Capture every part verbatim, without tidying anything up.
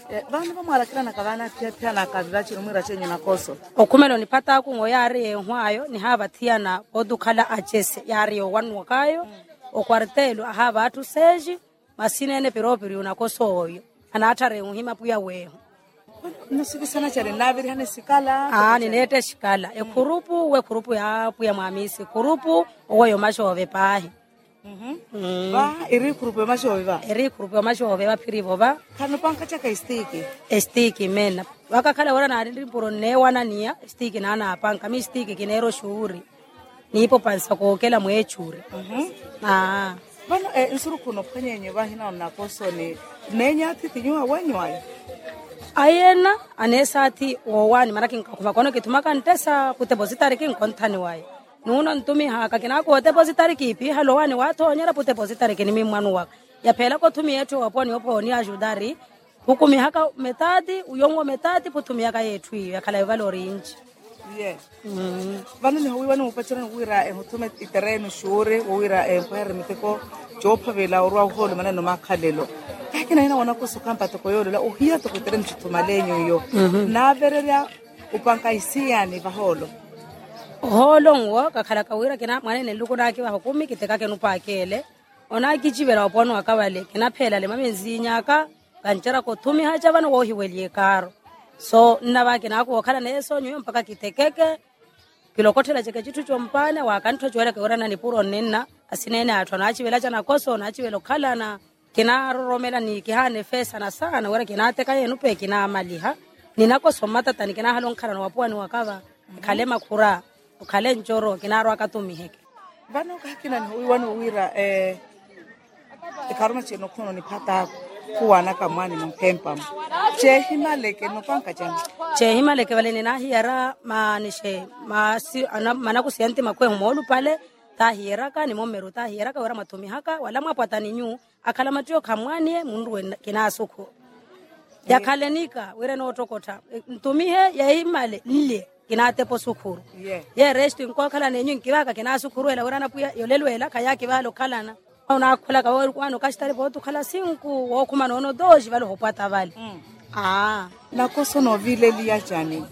Vana va mwala kila nakavana pia pia na kadla chino mwira chenye nakoso. Okumelo ni pata ku ngoyari ehwayo ni haba tiana odukala achese yari wanu wakayo o kwartelo haba atu seji masinene peropiri unakoso oyo anatare uhima puya weho. Nasibi sana chale nabiri hane sikala. Ah ni nete shikala e kurupu we kurupu ya puya mwamisi kurupu oyo masho ovepahi. Mhm. Mm. Ba iri kurupe masho ba. Iri kurupe masho ba pirivo ba. Kanu panka chaka stiki. Stiki mena. Wakakala wana na ndipuro ne wana niya stiki na na panka mi stiki kinero shuuri. Nipo pansa kokela mwechuri. Mhm. Ah. Bana eh nsuru kuno panyenye ba hina na koso ni nenya titinyo wanywa. Ayena anesati wowani maraki nkakuva kono kitumaka ntesa ku depositary king konthani waye. Nuno ntumi haka kina ko depositary kipi halo wani watonyera pu depositary kini mi mwanu waka ya phela ko thumi yetu waponi oponi ajudari hukumi haka metadi uyongo metadi puthumi yaka yetu ya khala valori inji yeah mm vana ni howi wani upachana wira e hutume itereno shure wira e mpere miteko jopha vela urwa holo mana no makhalelo kakina ina wana kusukampa toko yolo la uhia to kuterem chitumalenyo yo na vereria upanka isiani baholo holo ngwa kakhala kawira kina mwana ne luko nake ba hukumi kiteka ke nupakele ona kichivera opono akavale kina phela le mamenzinya ka kanchera ko thumi hacha bana wo hiwelie karo so nna ba kina ko khala neso nyo mpaka kitekeke kilokothela cheke chitu chompane wa kantho chwele ke orana ni puro nenna asinene atho na chivela chana koso na chivelo khala na kina roromela ni kihane fesa na sana wala kina teka yenu pe kina maliha ninako somata tani kina halon khala na wapwani wakava khalema khura ukhale njoro kinaro akatumiheke bano kakina ni wanu wira eh ekaruma cheno khono ni phata kuwana kamwani mpempa che himaleke no panka jana che himaleke vale ni na hiera manishe masi ana mana kusianti makwe humolu pale ta hiera ka ni momeru ta hiera ka wera matumihaka wala mwapata ni nyu akala matio kamwani mundu kinasuko yakalenika wera no tokota ntumihe ya himale nile kinate posukuru yeah ye rest inko kala nenyu nkibaka kinasukuru ela urana puya yolelwela kaya kibalo kalana ona akhola ka wano kashtari botu khala sinku wo kuma nono doji valo hopata vale mm. ah na koso no vile liya jani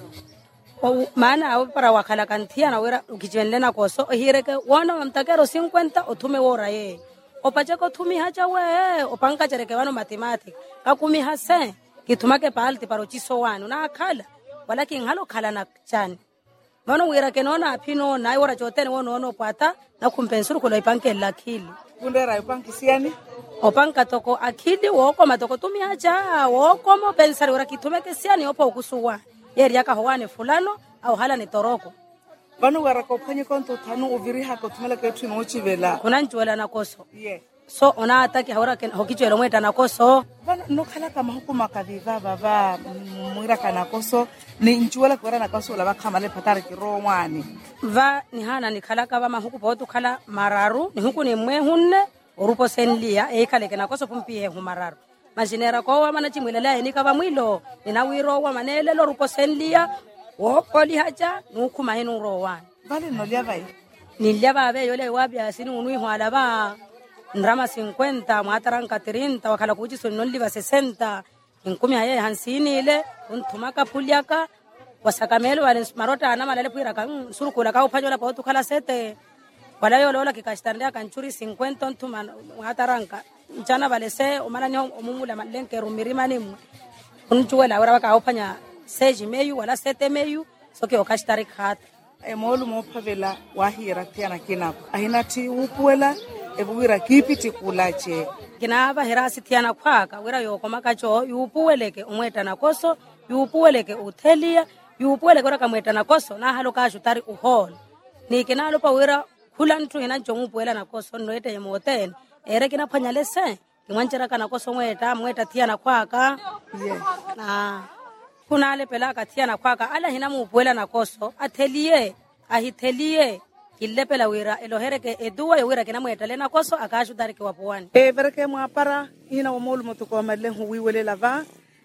o mana awu para wakhala kanthia na wera ukijwenle na koso hireke wona mtakero cincuenta othume wora ye opache ko thumi hacha we opanka chereke vano mathematics kakumi hase kithumake palti paro chiso wanu na akhala wala kinghalo khala na chani mano wira kenona aphino na wora chotene wono ono pata na kumpensuru kulo ipanke lakhili kundera ipanki siani opanka toko akhili woko matoko tumi haja woko mo pensari wora kithumeke siani opo ukusuwa yeri yaka howane fulano au hala ni toroko bano wara ko phanye konto thanu uviri ha ko thumela ke thino chivela kuna njuela na koso yeah so ona ataki hora ken hokichwelo mweta na koso bana no khala kama hukuma kaviva baba mwira kana koso ni njuela kwera na koso la bakhama le phatare ki romwani va ni hana ni khala ka ba mahuku botu khala mararu ni huku ni mwe hunne orupo senlia e khale kana koso pumpi he hu mararu majinera ko wa mana chimwelela ni ka ba mwilo ina wiro wa manele lo rupo senlia wo koli haja nukuma hinu rowan bale no lia vai ni lia ba be yole wa bia sini unui hwala ba ndrama cincuenta mwataranka treinta wakala kuchi sonoli va sesenta inkumi haye hansini ile unthumaka puliaka wasakamelo wale marota ana malale puira kan surukula ka uphanyola pa tukhala sete wala yo lola kikashtandia kanchuri cincuenta unthuma mwataranka njana vale se umana ni omumula malenke rumirima ni unchuela wala ka uphanya seji meyu wala sete meyu soke okashtari khat e molu mo phavela wa hira tiana kinako ahina ti upuela ebuwira kipiti kulache kina ba herasi tiana khwaka wira yo komaka cho yupuweleke umweta na koso yupuweleke uthelia yupuweleke ora kamweta na koso na halo ka jutari uhol ni kina lo pa wira khulantu hina jongu puela na koso noete yemoten ere kina phanyale se kimwanchera kana koso mweta mweta tiana khwaka yeah na kunale pela ka tiana khwaka ala hina mupuela na koso athelie ahithelie kilepela wira elohereke eduwa wira kina mwetale na koso akashu darike wapwani e vereke mwapara ina omolu motoko male huwiwele lava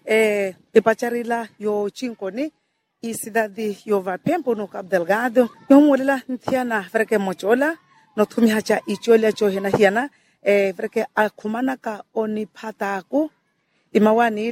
e epacharila yo chinkoni isidadi yo vapempo no Cabo Delgado yo molela ntiana vereke mochola no thumi hacha icholia cho hena hiana e vereke akhumana ka oni phata ku imawani